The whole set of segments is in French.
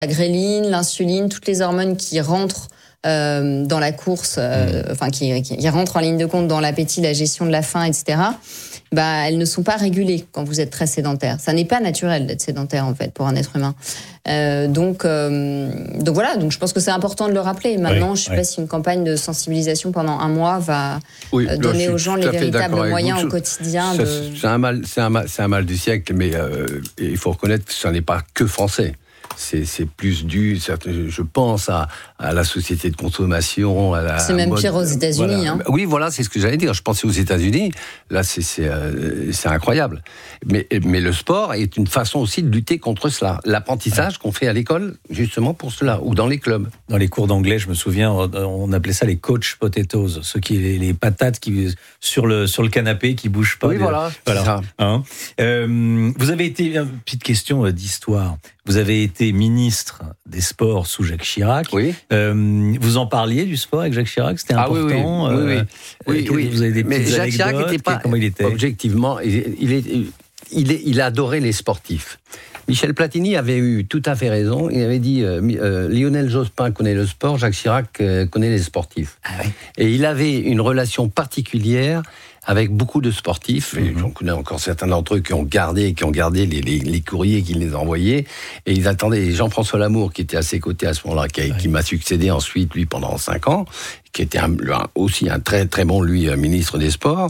La gréline, l'insuline, toutes les hormones qui rentrent dans la course, qui rentrent en ligne de compte dans l'appétit, la gestion de la faim, etc., elles ne sont pas régulées quand vous êtes très sédentaire. Ça n'est pas naturel d'être sédentaire, en fait, pour un être humain. Donc voilà, donc je pense que c'est important de le rappeler. Maintenant, je ne sais pas si une campagne de sensibilisation pendant un mois va donner aux gens les véritables moyens au quotidien. C'est un mal du siècle, mais il faut reconnaître que ce n'est pas que français. C'est plus dû, je pense, à la société de consommation. C'est même pire aux États-Unis. Voilà. Oui, voilà, c'est ce que j'allais dire. Je pensais aux États-Unis. Là, c'est incroyable. Mais le sport est une façon aussi de lutter contre cela. L'apprentissage qu'on fait à l'école, justement pour cela, ou dans les clubs. Dans les cours d'anglais, je me souviens, on appelait ça les coach potatoes, ceux qui les patates qui sur le canapé qui bougent pas. Oui, voilà. Ça. Hein. Vous avez été, une petite question d'histoire. Vous avez été ministre des Sports sous Jacques Chirac. Oui. Vous en parliez du sport avec Jacques Chirac, c'était important. Oui. Vous avez des petites Jacques Chirac n'était pas. Comment il était ? Objectivement, il adorait les sportifs. Michel Platini avait eu tout à fait raison. Il avait dit Lionel Jospin connaît le sport, Jacques Chirac connaît les sportifs. Ah oui. Et il avait une relation particulière avec beaucoup de sportifs. Et j'en connais encore certains d'entre eux qui ont gardé les courriers qu'il les envoyait. Et ils attendaient. Jean-François Lamour, qui était à ses côtés à ce moment-là, qui m'a succédé ensuite, lui, pendant 5 ans, qui était aussi un très très bon, lui, ministre des Sports.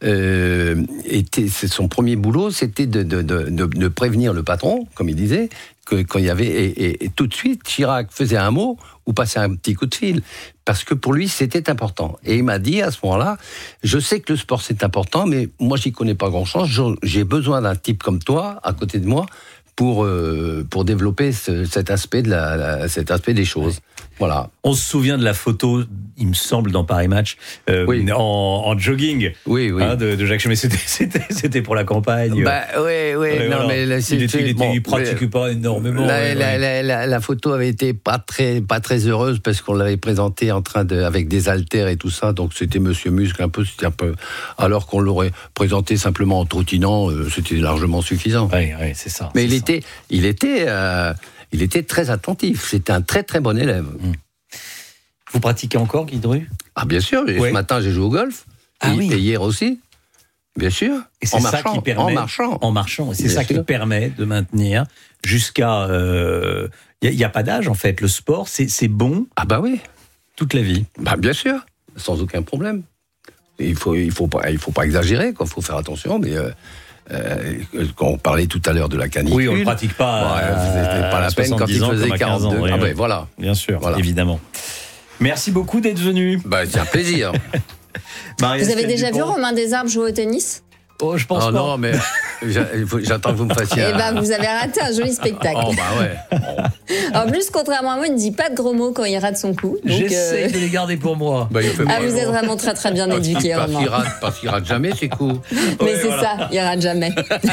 Son premier boulot, c'était de prévenir le patron, comme il disait, que quand il y avait et tout de suite, Chirac faisait un mot ou passait un petit coup de fil, parce que pour lui, c'était important. Et il m'a dit, à ce moment-là, je sais que le sport, c'est important, mais moi, j'y connais pas grand-chose. J'ai besoin d'un type comme toi, à côté de moi, pour développer cet aspect des choses. Voilà. On se souvient de la photo, il me semble, dans Paris Match, en jogging, de Jacques Chirac. Mais c'était pour la campagne. Oui. Non, mais il pratique pas énormément. La photo avait été pas très heureuse parce qu'on l'avait présenté avec des haltères et tout ça. Donc c'était Monsieur Muscle c'était un peu. Alors qu'on l'aurait présenté simplement en trottinant, c'était largement suffisant. Oui, c'est ça. Mais il était très attentif. C'était un très très bon élève. Vous pratiquez encore, Guy Dru ? Ah bien sûr. Ce matin j'ai joué au golf. Et hier aussi. Bien sûr. Et c'est ça qui permet, en marchant. C'est ça qui permet de maintenir jusqu'à. Il n'y a pas d'âge en fait. Le sport, c'est bon. Ah bah oui. Toute la vie. Bah bien sûr, sans aucun problème. Il faut pas exagérer. Il faut faire attention, mais. Quand on parlait tout à l'heure de la canicule. Oui, on ne pratique pas. C'était pas la peine quand il faisait 42. Ah ben voilà. Bien sûr, évidemment. Merci beaucoup d'être venu. C'est un plaisir. Vous avez déjà vu Romain Desarbes jouer au tennis ? Oh, je pense pas. Non, mais j'attends que vous me fassiez. Vous avez raté un joli spectacle. En plus, contrairement à moi, il ne dit pas de gros mots quand il rate son coup. Donc j'essaie de les garder pour moi. Vous êtes vraiment très très bien éduqué, Romain. Parce qu'il rate jamais ses coups. Mais c'est ça, il rate jamais.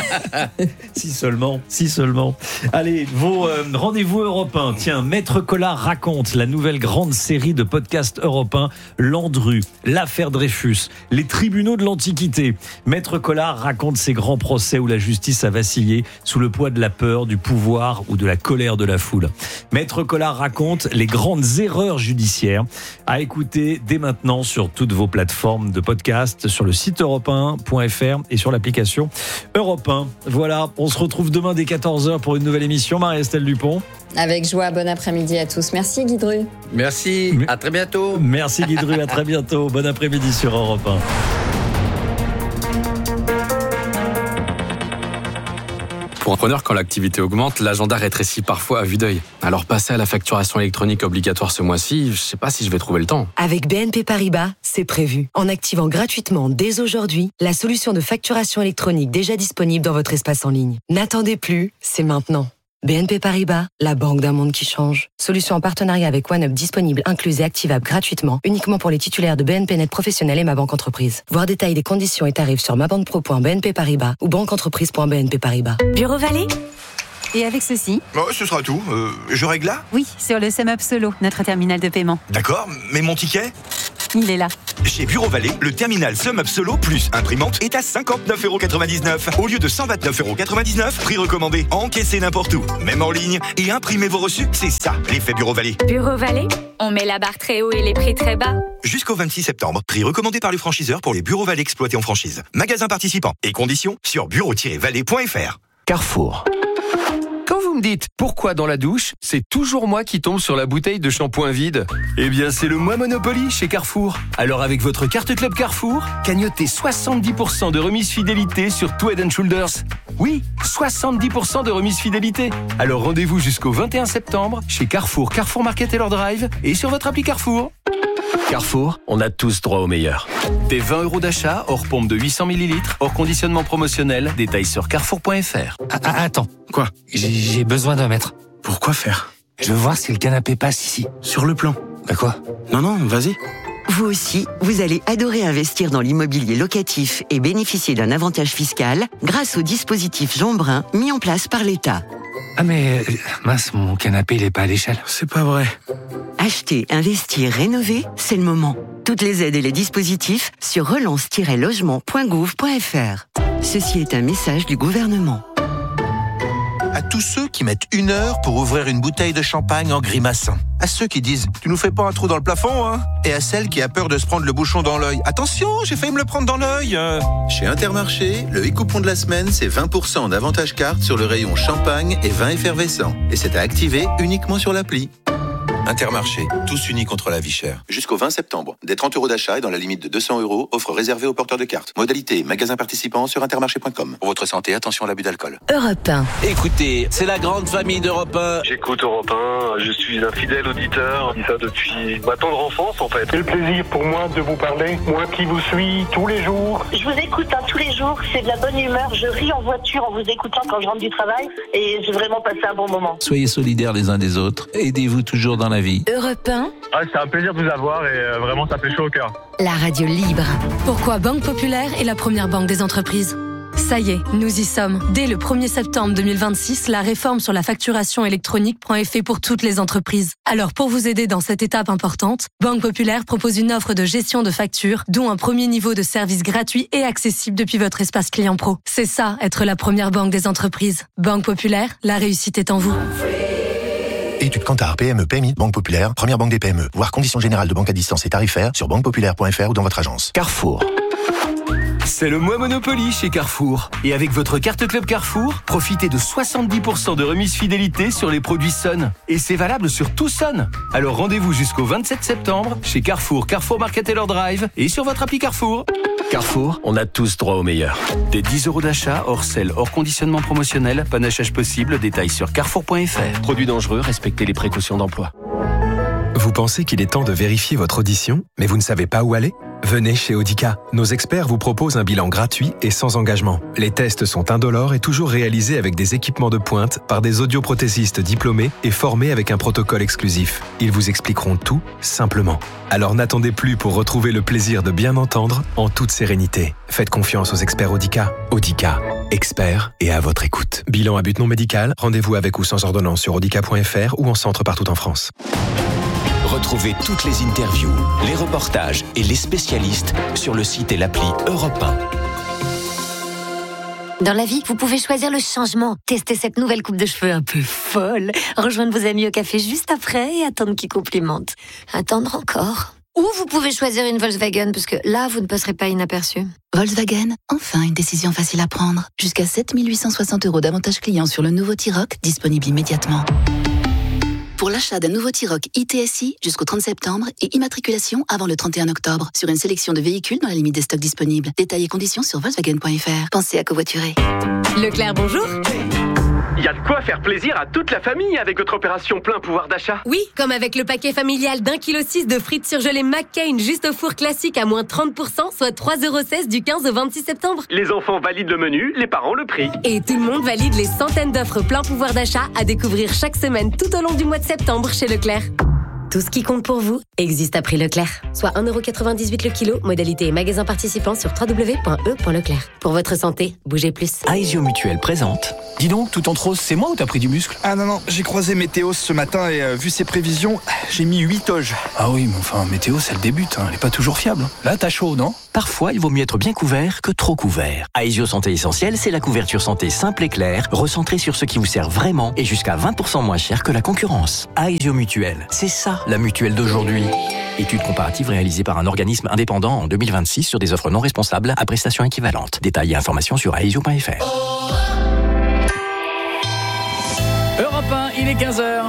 Si seulement. Allez, vos rendez-vous européens. Tiens, Maître Collard raconte la nouvelle grande série de podcasts européens, Landru, l'affaire Dreyfus, les tribunaux de l'Antiquité. Maître Collard raconte ses grands procès où la justice a vacillé sous le poids de la peur, du pouvoir ou de la colère de la foule. Maître Collard raconte les grandes erreurs judiciaires à écouter dès maintenant sur toutes vos plateformes de podcast, sur le site europe1.fr et sur l'application Europe 1. Voilà, on se retrouve demain dès 14h pour une nouvelle émission. Marie-Estelle Dupont. Avec joie, bon après-midi à tous. Merci Guy Dru. Merci, à très bientôt. Merci Guy Dru, à très bientôt. Bon après-midi sur Europe 1. Pour un preneur, quand l'activité augmente, l'agenda rétrécit parfois à vue d'œil. Alors passer à la facturation électronique obligatoire ce mois-ci, je sais pas si je vais trouver le temps. Avec BNP Paribas, c'est prévu. En activant gratuitement dès aujourd'hui la solution de facturation électronique déjà disponible dans votre espace en ligne. N'attendez plus, c'est maintenant. BNP Paribas, la banque d'un monde qui change. Solution en partenariat avec OneUp disponible, incluse et activable gratuitement, uniquement pour les titulaires de BNP Net Professionnel et Ma Banque Entreprise. Voir détails des conditions et tarifs sur mabanquepro.bnp Paribas ou banqueentreprise.bnp Paribas. Bureau Vallée ? Et avec ceci ? Ce sera tout. Je règle là ? Oui, sur le SumUp Solo, notre terminal de paiement. D'accord, mais mon ticket ? Il est là. Chez Bureau Vallée, le terminal SumUp Solo plus imprimante est à 59,99 € au lieu de 129,99 €. Prix recommandé, encaissez n'importe où, même en ligne, et imprimez vos reçus. C'est ça, l'effet Bureau Vallée. Bureau Vallée, on met la barre très haut et les prix très bas. Jusqu'au 26 septembre, prix recommandé par les franchiseurs pour les Bureaux Vallée exploités en franchise. Magasins participants et conditions sur bureau-vallée.fr. Carrefour. Quand vous me dites pourquoi dans la douche, c'est toujours moi qui tombe sur la bouteille de shampoing vide. Eh bien, c'est le mois Monopoly chez Carrefour. Alors avec votre carte Club Carrefour, cagnotez 70% de remise fidélité sur tout Head & Shoulders. Oui, 70% de remise fidélité. Alors rendez-vous jusqu'au 21 septembre chez Carrefour, Carrefour Market Taylor Drive et sur votre appli Carrefour. Carrefour, on a tous droit au meilleur. Des 20 € d'achat, hors pompe de 800 ml, hors conditionnement promotionnel. Détails sur carrefour.fr. Attends. Quoi? J'ai besoin d'un mètre. Pourquoi faire? Je veux voir si le canapé passe ici. Sur le plan. Bah quoi? Non, vas-y. Vous aussi, vous allez adorer investir dans l'immobilier locatif et bénéficier d'un avantage fiscal grâce au dispositif Jeanbrun mis en place par l'État. Ah mais, mince, mon canapé, il est pas à l'échelle. C'est pas vrai. Acheter, investir, rénover, c'est le moment. Toutes les aides et les dispositifs sur relance-logement.gouv.fr. Ceci est un message du gouvernement. À tous ceux qui mettent 1 heure pour ouvrir une bouteille de champagne en grimaçant. À ceux qui disent « Tu nous fais pas un trou dans le plafond, hein ?» Et à celle qui a peur de se prendre le bouchon dans l'œil. « Attention, j'ai failli me le prendre dans l'œil !» Chez Intermarché, le e-coupon de la semaine, c'est 20% d'avantage carte sur le rayon champagne et vin effervescent. Et c'est à activer uniquement sur l'appli. Intermarché, tous unis contre la vie chère. Jusqu'au 20 septembre, des 30 € d'achat et dans la limite de 200 €, offre réservée aux porteurs de cartes. Modalité, magasin participant sur intermarché.com. Pour votre santé, attention à l'abus d'alcool. Europe 1. Écoutez, c'est la grande famille d'Europe 1. J'écoute Europe 1, je suis un fidèle auditeur, je dis ça depuis ma tendre enfance en fait. Quel plaisir pour moi de vous parler, moi qui vous suis tous les jours. Je vous écoute tous les jours, c'est de la bonne humeur, je ris en voiture en vous écoutant quand je rentre du travail et j'ai vraiment passé un bon moment. Soyez solidaires les uns des autres, aidez-vous toujours dans la vie. Europe 1. C'est un plaisir de vous avoir et vraiment ça fait chaud au cœur. La radio libre. Pourquoi Banque Populaire est la première banque des entreprises? Ça y est, nous y sommes. Dès le 1er septembre 2026, la réforme sur la facturation électronique prend effet pour toutes les entreprises. Alors pour vous aider dans cette étape importante, Banque Populaire propose une offre de gestion de factures, dont un premier niveau de service gratuit et accessible depuis votre espace client pro. C'est ça, être la première banque des entreprises. Banque Populaire, la réussite est en vous. Études Kantar, PME, PMI, Banque Populaire, première banque des PME. Voir conditions générales de banque à distance et tarifaires sur banquepopulaire.fr ou dans votre agence. Carrefour. C'est le mois Monopoly chez Carrefour. Et avec votre carte Club Carrefour, profitez de 70% de remise fidélité sur les produits Sun. Et c'est valable sur tout Sun. Alors rendez-vous jusqu'au 27 septembre chez Carrefour, Carrefour Market Taylor Drive et sur votre appli Carrefour. Carrefour, on a tous droit au meilleur. Des 10 € d'achat, hors sel, hors conditionnement promotionnel, panachage possible, détails sur carrefour.fr. Produits dangereux, respectez les précautions d'emploi. Vous pensez qu'il est temps de vérifier votre audition, mais vous ne savez pas où aller ? Venez chez Audica. Nos experts vous proposent un bilan gratuit et sans engagement. Les tests sont indolores et toujours réalisés avec des équipements de pointe par des audioprothésistes diplômés et formés avec un protocole exclusif. Ils vous expliqueront tout simplement. Alors n'attendez plus pour retrouver le plaisir de bien entendre en toute sérénité. Faites confiance aux experts Audica. Audica, experts et à votre écoute. Bilan à but non médical, rendez-vous avec ou sans ordonnance sur audica.fr ou en centre partout en France. Retrouvez toutes les interviews, les reportages et les spécialistes sur le site et l'appli Europe 1. Dans la vie, vous pouvez choisir le changement. Tester cette nouvelle coupe de cheveux un peu folle. Rejoindre vos amis au café juste après et attendre qu'ils complimentent. Attendre encore. Ou vous pouvez choisir une Volkswagen, parce que là, vous ne passerez pas inaperçu. Volkswagen, enfin une décision facile à prendre. Jusqu'à 7 860 € d'avantages clients sur le nouveau T-Roc, disponible immédiatement. Pour l'achat d'un nouveau T-Roc ITSI jusqu'au 30 septembre et immatriculation avant le 31 octobre sur une sélection de véhicules dans la limite des stocks disponibles. Détails et conditions sur Volkswagen.fr. Pensez à covoiturer. Leclerc, bonjour. Il y a de quoi faire plaisir à toute la famille avec votre opération plein pouvoir d'achat. Oui, comme avec le paquet familial d'1,6 kg de frites surgelées McCain juste au four classique à moins 30%, soit 3,16 € du 15 au 26 septembre. Les enfants valident le menu, les parents le prix. Et tout le monde valide les centaines d'offres plein pouvoir d'achat à découvrir chaque semaine tout au long du mois de septembre chez Leclerc. Tout ce qui compte pour vous existe à prix Leclerc. Soit 1,98€ le kilo, modalité et magasin participant sur www.e.leclerc. Pour votre santé, bougez plus. Aesio Mutuelle présente. Dis donc, tout en rose, c'est moi ou t'as pris du muscle? Ah non, j'ai croisé Météo ce matin et vu ses prévisions, j'ai mis 8 oges. Ah oui, mais enfin, Météo, c'est le début, elle est pas toujours fiable. Là, t'as chaud, non? Parfois, il vaut mieux être bien couvert que trop couvert. Aesio Santé Essentielle, c'est la couverture santé simple et claire, recentrée sur ce qui vous sert vraiment et jusqu'à 20% moins cher que la concurrence. Aesio Mutuelle, c'est ça, la mutuelle d'aujourd'hui. Étude comparative réalisée par un organisme indépendant en 2026 sur des offres non responsables à prestations équivalentes. Détails et informations sur aesio.fr. Europe 1, il est 15h.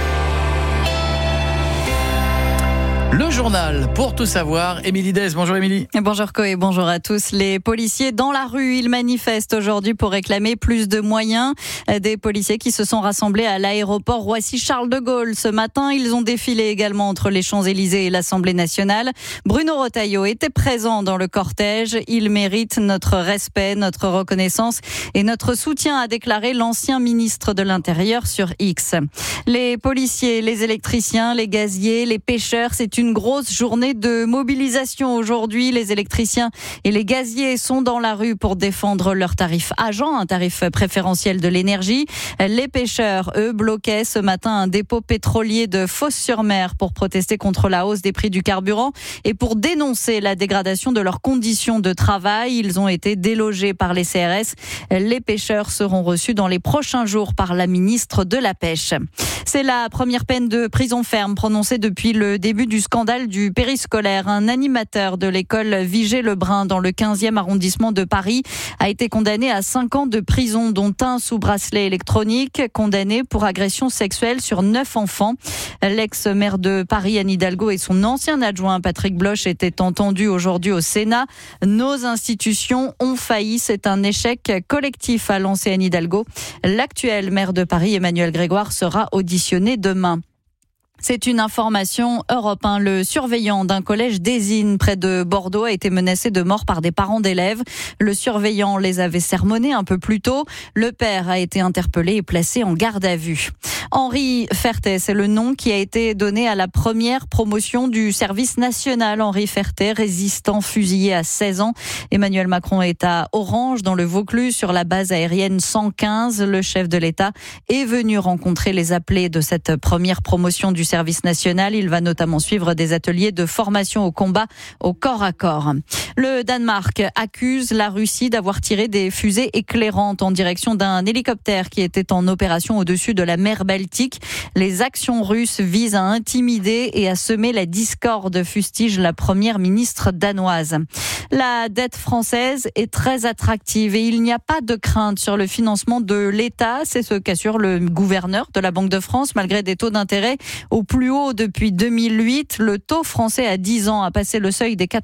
Le journal pour tout savoir. Émilie Dez, bonjour Émilie. Bonjour Coé, bonjour à tous. Les policiers dans la rue, ils manifestent aujourd'hui pour réclamer plus de moyens. Des policiers qui se sont rassemblés à l'aéroport Roissy-Charles de Gaulle. Ce matin, ils ont défilé également entre les Champs-Élysées et l'Assemblée nationale. Bruno Retailleau était présent dans le cortège. Il mérite notre respect, notre reconnaissance et notre soutien, a déclaré l'ancien ministre de l'Intérieur sur X. Les policiers, les électriciens, les gaziers, les pêcheurs, c'est une grosse journée de mobilisation aujourd'hui. Les électriciens et les gaziers sont dans la rue pour défendre leur tarif agent, un tarif préférentiel de l'énergie. Les pêcheurs, eux, bloquaient ce matin un dépôt pétrolier de Fos-sur-Mer pour protester contre la hausse des prix du carburant et pour dénoncer la dégradation de leurs conditions de travail. Ils ont été délogés par les CRS. Les pêcheurs seront reçus dans les prochains jours par la ministre de la Pêche. C'est la première peine de prison ferme prononcée depuis le début du scandale du périscolaire. Un animateur de l'école Vigée-Lebrun dans le 15e arrondissement de Paris a été condamné à 5 ans de prison, dont un sous bracelet électronique, condamné pour agression sexuelle sur 9 enfants. L'ex-maire de Paris, Anne Hidalgo, et son ancien adjoint, Patrick Bloch, étaient entendus aujourd'hui au Sénat. Nos institutions ont failli. C'est un échec collectif, a lancé Anne Hidalgo. L'actuel maire de Paris, Emmanuel Grégoire, sera auditionné demain. C'est une information Europe 1. Le surveillant d'un collège d'Ezine près de Bordeaux a été menacé de mort par des parents d'élèves. Le surveillant les avait sermonnés un peu plus tôt. Le père a été interpellé et placé en garde à vue. Henri Fertet, c'est le nom qui a été donné à la première promotion du service national. Henri Fertet, résistant fusillé à 16 ans. Emmanuel Macron est à Orange, dans le Vaucluse, sur la base aérienne 115. Le chef de l'État est venu rencontrer les appelés de cette première promotion du service national. Il va notamment suivre des ateliers de formation au combat au corps à corps. Le Danemark accuse la Russie d'avoir tiré des fusées éclairantes en direction d'un hélicoptère qui était en opération au-dessus de la mer Baltique. Les actions russes visent à intimider et à semer la discorde, fustige la première ministre danoise. La dette française est très attractive et il n'y a pas de crainte sur le financement de l'État. C'est ce qu'assure le gouverneur de la Banque de France, malgré des taux d'intérêt au plus haut depuis 2008. Le taux français à 10 ans a passé le seuil des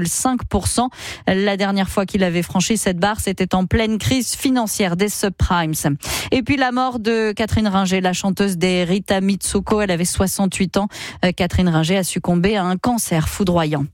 4,5%. La dernière fois qu'il avait franchi cette barre, c'était en pleine crise financière des subprimes. Et puis la mort de Catherine Ringer, la chanteuse des Rita Mitsuko. Elle avait 68 ans. Catherine Ringer a succombé à un cancer foudroyant.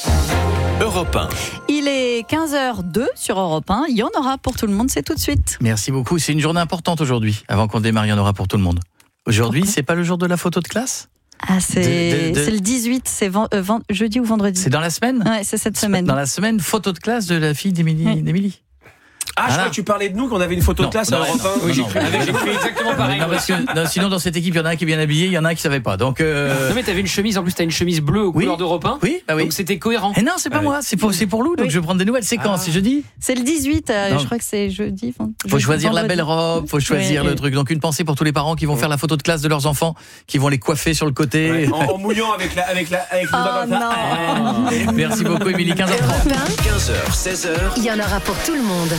Europe 1. Il est 15h02 sur Europe 1. Il y en aura pour tout le monde, c'est tout de suite. Merci beaucoup. C'est une journée importante aujourd'hui. Avant qu'on démarre, il y en aura pour tout le monde. Aujourd'hui, c'est pas le jour de la photo de classe ? Ah, c'est le 18, c'est jeudi ou vendredi. C'est dans la semaine ? Ouais, c'est cette semaine. Dans la semaine, photo de classe de la fille d'Émilie. Ah, je crois que tu parlais de nous, qu'on avait une photo de classe à Europe 1. Oui, j'ai cru exactement pareil. Non, parce que, sinon, dans cette équipe, il y en a un qui est bien habillé, il y en a un qui savait pas. Donc, Non, mais t'avais une chemise, en plus, t'as une chemise bleue aux couleurs d'Europe 1. Oui, bah oui. Donc c'était cohérent. Et non, c'est pas moi, c'est pour Lou. Donc je vais prendre des nouvelles séquences. C'est jeudi ? C'est le 18, je crois que c'est jeudi. Faut choisir la belle robe, faut choisir le truc. Donc une pensée pour tous les parents qui vont faire la photo de classe de leurs enfants, qui vont les coiffer sur le côté. Ouais, en mouillant avec le non. Merci beaucoup, Émilie. 15h30. 15h, 16h. Il y en aura pour tout le monde.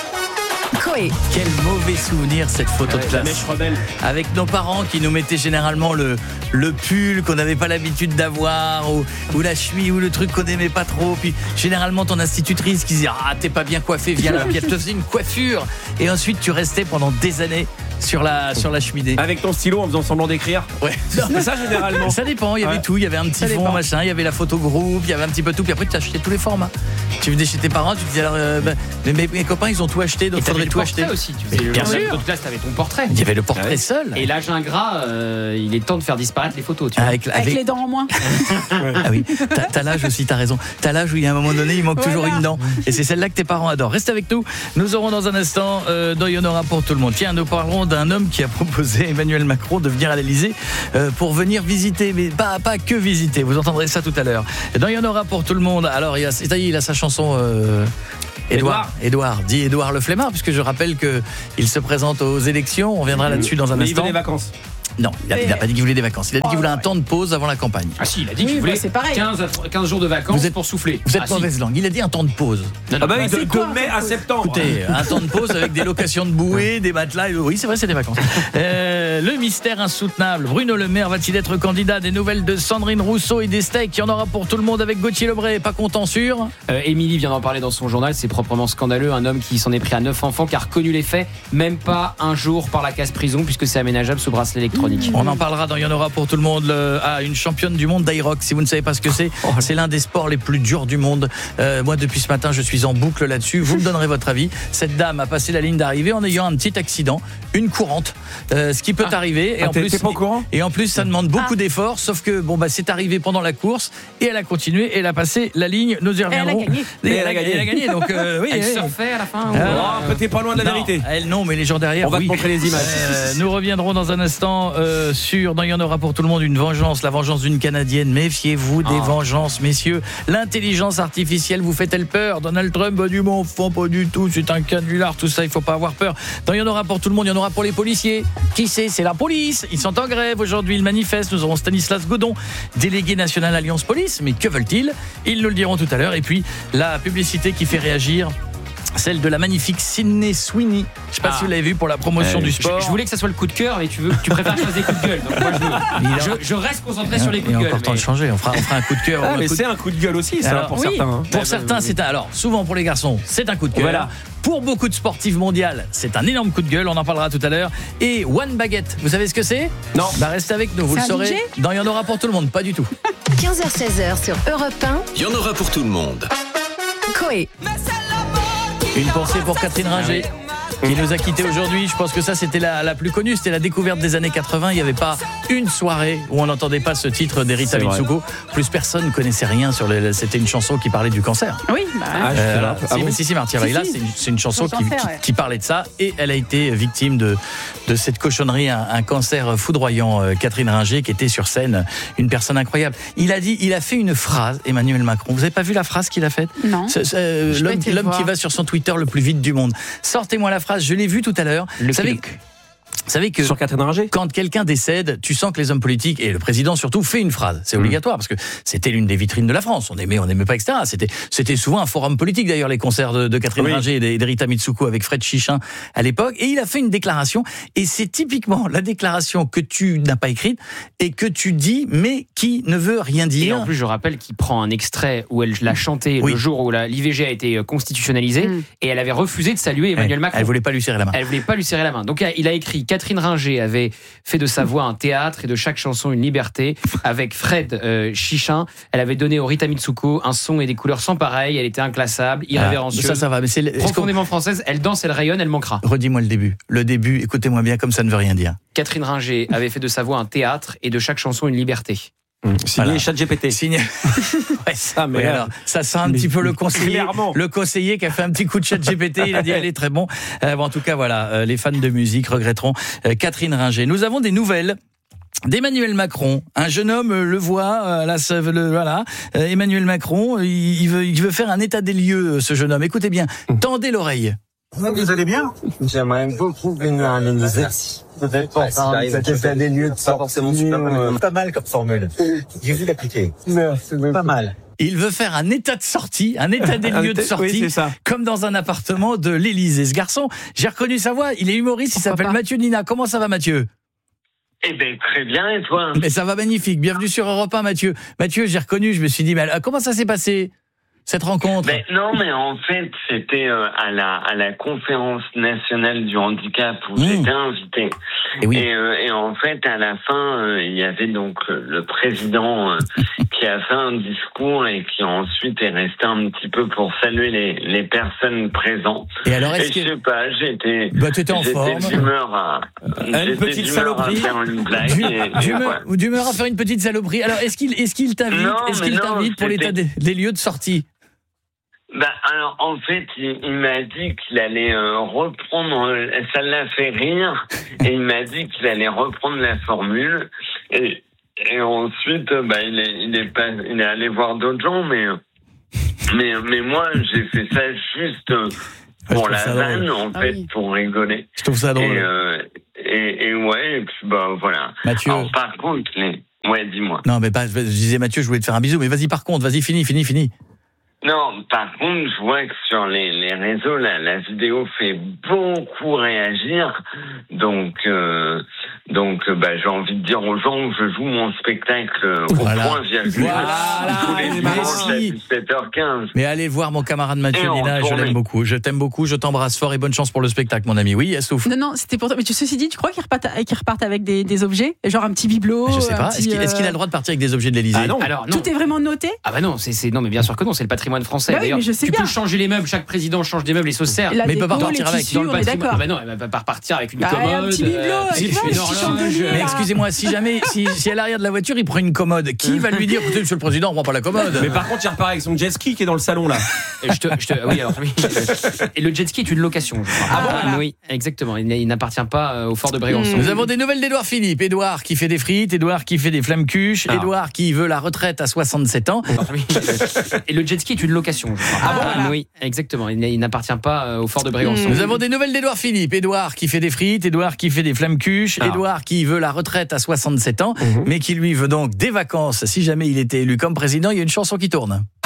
Coé. Quel mauvais souvenir cette photo de classe. La mèche rebelle. Avec nos parents qui nous mettaient généralement le pull qu'on n'avait pas l'habitude d'avoir ou la chemise ou le truc qu'on n'aimait pas trop. Puis généralement ton institutrice qui disait « Ah, t'es pas bien coiffé, viens là ». Puis elle te faisait une coiffure. Et ensuite tu restais pendant des années sur la cheminée. Avec ton stylo en faisant semblant d'écrire. Ouais. C'est ça généralement. Ça dépend, il y avait tout, il y avait un petit fond, machin, il y avait la photo groupe, il y avait un petit peu tout, puis après tu achetais tous les formats. Tu venais chez tes parents, tu te disais alors mes copains ils ont tout acheté, donc il faudrait tout acheter. Aussi, tu faisais bien sûr. D'autres classes, t'avais ton portrait. Il y avait le portrait seul. Et l'âge ingrat, il est temps de faire disparaître les photos. Tu vois. Avec les dents en moins. Ah oui, t'as l'âge aussi, t'as raison. T'as l'âge où il y a un moment donné, il manque toujours une dent. Et c'est celle-là que tes parents adorent. Reste avec nous. Nous aurons dans un instant dans Il y en aura pour tout le monde. Tiens, nous parlerons d'un homme qui a proposé à Emmanuel Macron de venir à l'Elysée pour venir visiter, mais pas que visiter. Vous entendrez ça tout à l'heure. Dans Il y en aura pour tout le monde. Alors, il a sa chanson. Édouard, dit Édouard le Flemmard, puisque je rappelle qu'il se présente aux élections. On viendra là-dessus dans un instant. Il veut des vacances. Non, il n'a pas dit qu'il voulait des vacances. Il a dit qu'il voulait un temps de pause avant la campagne. Ah si, il a dit qu'il voulait 15 jours de vacances pour souffler. Vous êtes mauvaise langue. Il a dit un temps de pause. De mai à septembre. Écoutez, un temps de pause avec des locations de bouées, des matelas. Oui, c'est vrai, c'est des vacances. Le mystère insoutenable. Bruno Le Maire va-t-il être candidat? Des nouvelles de Sandrine Rousseau et des steaks. Il y en aura pour tout le monde avec Gauthier Lebray. Pas content sûr. Émilie vient d'en parler dans son journal. C'est proprement scandaleux. Un homme qui s'en est pris à 9 enfants, qui a reconnu les faits, même pas un jour par la case prison, puisque c'est aménageable sous bracelet électronique. On en parlera dans Il y en aura pour tout le monde. Une championne du monde d'Aerox. Si vous ne savez pas ce que c'est l'un des sports les plus durs du monde. Moi, depuis ce matin, je suis en boucle là-dessus. Vous me donnerez votre avis. Cette dame a passé la ligne d'arrivée en ayant un petit accident, une courante, ce qui peut arriver. Et t'es pas au courant ? Et en plus, ça demande beaucoup d'efforts. Sauf que c'est arrivé pendant la course et elle a continué. Et elle a passé la ligne. Nous y reviendrons. Et elle a gagné. Donc, oui, elle surfait à la fin. T'es pas loin de la vérité. Elle non, mais les gens derrière. On va te montrer les images. Nous reviendrons dans un instant sur Il y en aura pour tout le monde, une vengeance, la vengeance d'une Canadienne. Méfiez-vous des vengeances, messieurs. L'intelligence artificielle vous fait-elle peur? Donald Trump, du bon fond, pas du tout, c'est un canular, tout ça, il faut pas avoir peur. Il y en aura pour tout le monde, il y en aura pour les policiers. Qui c'est? C'est la police. Ils sont en grève aujourd'hui, ils manifestent. Nous aurons Stanislas Godon, délégué national Alliance Police. Mais que veulent-ils? Ils nous le diront tout à l'heure. Et puis, la publicité qui fait réagir, celle de la magnifique Sydney Sweeney. Je sais pas si vous l'avez vu pour la promotion du sport. Je voulais que ça soit le coup de cœur, mais tu préfères que je fasse des coups de gueule. Donc moi je reste concentré sur les coups de gueule. Il est encore temps de changer. On fera un coup de cœur. Mais c'est un coup de gueule aussi, ça, pour certains. Pour certains, c'est alors souvent pour les garçons, c'est un coup de cœur. Voilà. Pour beaucoup de sportives mondiales, c'est un énorme coup de gueule. On en parlera tout à l'heure. Et One Baguette, vous savez ce que c'est? Non. Restez avec nous, vous le saurez. Il y en aura pour tout le monde, pas du tout. 15h-16h sur Europe 1. Il y en aura pour tout le monde. Coé. Une pensée pour Catherine Ringer, qui nous a quittés aujourd'hui. Je pense que ça, c'était la plus connue. C'était la découverte des années 80. Il n'y avait pas une soirée où on n'entendait pas ce titre d'Erita Mitsuko. Plus personne ne connaissait rien sur c'était une chanson qui parlait du cancer. Oui, si, Martia Vaila, c'est une chanson qui parlait de ça. Et elle a été victime de cette cochonnerie, un cancer foudroyant. Catherine Ringer, qui était sur scène, une personne incroyable. Il a fait une phrase, Emmanuel Macron. Vous n'avez pas vu la phrase qu'il a faite? Non. L'homme qui va sur son Twitter le plus vite du monde. Sortez-moi la phrase. Je l'ai vu tout à l'heure. Vous savez que sur Catherine Ringer, quand quelqu'un décède, tu sens que les hommes politiques et le président surtout fait une phrase. C'est obligatoire parce que c'était l'une des vitrines de la France. On aimait pas, etc. C'était souvent un forum politique d'ailleurs, les concerts de Catherine Ringer et d'Erita Mitsuko avec Fred Chichin à l'époque. Et il a fait une déclaration et c'est typiquement la déclaration que tu n'as pas écrite et que tu dis mais qui ne veut rien dire. Et en plus, je rappelle qu'il prend un extrait où elle l'a chanté le jour où l'IVG a été constitutionnalisée et elle avait refusé de saluer Emmanuel Macron. Elle voulait pas lui serrer la main. Donc il a écrit: Catherine Ringer avait fait de sa voix un théâtre et de chaque chanson une liberté. Avec Fred Chichin, elle avait donné au Rita Mitsuko un son et des couleurs sans pareil. Elle était inclassable, irrévérencieuse, ça va, mais profondément française. Elle danse, elle rayonne, elle manquera. Redis-moi le début. Le début, écoutez-moi bien, comme ça ne veut rien dire. Catherine Ringer avait fait de sa voix un théâtre et de chaque chanson une liberté. Signé ChatGPT. Alors, ça sent un petit peu le conseiller qui a fait un petit coup de ChatGPT. Il a dit elle est très bon. En tout cas, voilà, les fans de musique regretteront Catherine Ringer. Nous avons des nouvelles d'Emmanuel Macron. Un jeune homme le voit, Emmanuel Macron, il veut faire un état des lieux, ce jeune homme. Écoutez bien, tendez l'oreille. Vous allez bien? J'aimerais beaucoup venir à l'Élysée. Cet état des lieux de sortie, pas mal comme formule. J'ai vu l'appliquer. Pas mal. Il veut faire un état de sortie, un état des lieux de sortie, comme dans un appartement de l'Élysée. Ce garçon, j'ai reconnu sa voix, il est humoriste, il s'appelle Mathieu Nina. Comment ça va, Mathieu? Eh bien, très bien, et toi? Mais ça va magnifique. Bienvenue sur Europe 1, Mathieu. Mathieu, j'ai reconnu, je me suis dit, mais comment ça s'est passé? cette rencontre? Non, mais en fait, c'était à la conférence nationale du handicap où j'étais invité. Et en fait, à la fin, il y avait donc le président qui a fait un discours et qui ensuite est resté un petit peu pour saluer les personnes présentes. Et alors, je sais pas, j'étais en forme. d'humeur à une petite saloperie. Faire une blague. D'humeur à faire une petite saloperie. Alors, est-ce qu'il t'invite pour l'état des lieux de sortie? Alors, en fait, il m'a dit qu'il allait reprendre, ça l'a fait rire, et il m'a dit qu'il allait reprendre la formule, et ensuite, il est allé voir d'autres gens, mais moi, j'ai fait ça juste pour la vanne, pour rigoler. Je trouve ça drôle. Et puis, voilà. Mathieu. Alors, par contre, dis-moi. Non, mais je disais, Mathieu, je voulais te faire un bisou, mais vas-y, finis. Non, par contre, je vois que sur les réseaux, la vidéo fait beaucoup réagir. Donc, j'ai envie de dire aux gens que je joue mon spectacle au point virgule tous les dimanches à 17h15. Mais allez voir mon camarade Mathieu Nina, je l'aime beaucoup. Je t'aime beaucoup, je t'embrasse fort et bonne chance pour le spectacle, mon ami. Oui, Assouf. Non, c'était pour toi. Mais ceci dit, tu crois qu'ils repartent avec des objets, genre un petit bibelot? Je sais pas. Est-ce qu'il a le droit de partir avec des objets de l'Élysée? Ah non. Alors, non. Tout est vraiment noté? Ah bah non, non, mais bien sûr que non, c'est le patrimoine français. D'ailleurs, tu peux changer les meubles, chaque président change des meubles et se sert. Mais il peut pas repartir avec. Dans le patrimoine. Ah bah non, elle va pas repartir avec une commode. Un petit bibelot, une horloge. Mais excusez-moi, si à l'arrière de la voiture il prend une commode, qui va lui dire écoutez, monsieur le président, on prend pas la commode? Mais par contre, il repart avec son jet ski qui est dans le salon là. Oui. Et le jet ski est une location. Oui, exactement. Il n'appartient pas au fort de Brégançon. Nous avons des nouvelles d'Édouard Philippe. Édouard qui fait des frites, Édouard qui fait des flammes-cuches, Édouard qui veut la retraite à 67 ans. Et le jet ski est une location. Oui, exactement. Il n'appartient pas au fort de Brégançon. Nous avons des nouvelles d'Édouard Philippe. Édouard qui fait des frites, Édouard qui fait des flammes-cuches, Édouard qui veut la retraite à 67 ans, mais qui lui veut donc des vacances si jamais il était élu comme président. Il y a une chanson qui tourne.